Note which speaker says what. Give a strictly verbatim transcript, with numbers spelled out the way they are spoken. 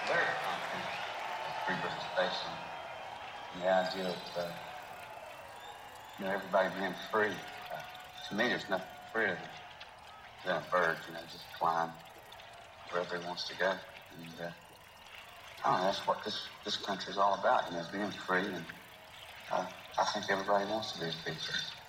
Speaker 1: very confident of free participation. And the idea of uh, you know, everybody being free. Uh, to me, there's nothing freer than, than a bird, you know, just flying wherever he wants to go. And uh, I don't know, that's what this, this country is all about, you know, being free. And uh, I think everybody wants to be a free person.